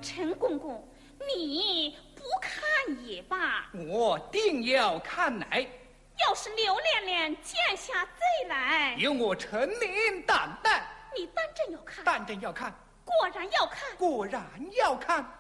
陈公公，你不看也罢。 我定要看来。 要是刘连连见下贼来， 由我陈年胆蛋。 你当真要看？ 当真要看。 果然要看。 果然要看。